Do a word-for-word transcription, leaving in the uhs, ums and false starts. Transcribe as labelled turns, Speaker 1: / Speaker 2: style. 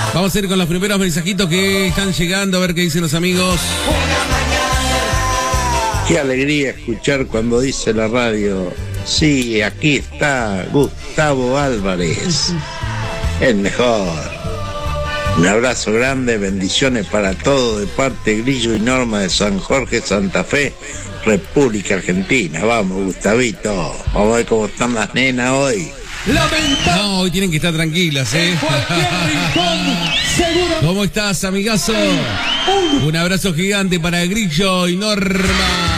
Speaker 1: Vamos a ir con los primeros mensajitos que están llegando, a ver qué dicen los amigos.
Speaker 2: Qué alegría escuchar cuando dice la radio: sí, aquí está Gustavo Álvarez, el mejor. Un abrazo grande, bendiciones para todos de parte de Grillo y Norma de San Jorge, Santa Fe, República Argentina. Vamos, Gustavito, vamos a ver cómo están las nenas hoy.
Speaker 1: No, hoy tienen que estar tranquilas, ¿eh? ¿Cómo estás, amigazo? Un abrazo gigante para Grillo y Norma.